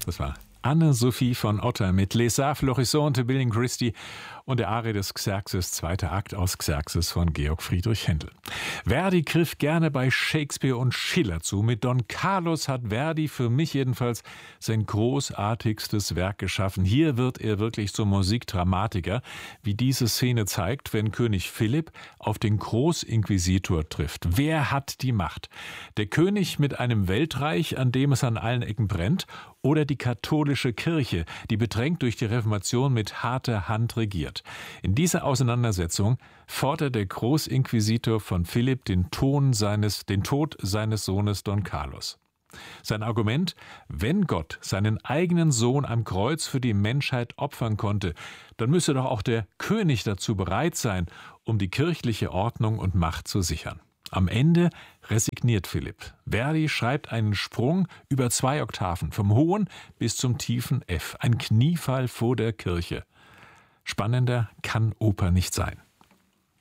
Das war Anne-Sophie von Otter mit Les Arts Florissante, Billing Christie und der Arie des Xerxes, zweiter Akt aus Xerxes von Georg Friedrich Händel. Verdi griff gerne bei Shakespeare und Schiller zu. Mit Don Carlos hat Verdi für mich jedenfalls sein großartigstes Werk geschaffen. Hier wird er wirklich zum Musikdramatiker, wie diese Szene zeigt, wenn König Philipp auf den Großinquisitor trifft. Wer hat die Macht? Der König mit einem Weltreich, an dem es an allen Ecken brennt, oder die katholische Kirche, die bedrängt durch die Reformation mit harter Hand regiert. In dieser Auseinandersetzung fordert der Großinquisitor von Philipp den Tod seines Sohnes Don Carlos. Sein Argument: Wenn Gott seinen eigenen Sohn am Kreuz für die Menschheit opfern konnte, dann müsse doch auch der König dazu bereit sein, um die kirchliche Ordnung und Macht zu sichern. Am Ende resigniert Philipp. Verdi schreibt einen Sprung über 2 Oktaven, vom hohen bis zum tiefen F. Ein Kniefall vor der Kirche. Spannender kann Oper nicht sein.